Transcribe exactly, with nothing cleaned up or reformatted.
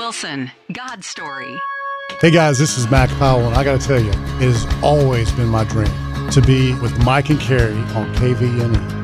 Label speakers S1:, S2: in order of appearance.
S1: Wilson, God Story.
S2: Hey guys, this is Mac Powell, and I got to tell you, it has always been my dream to be with Mike and Carrie on K V N E.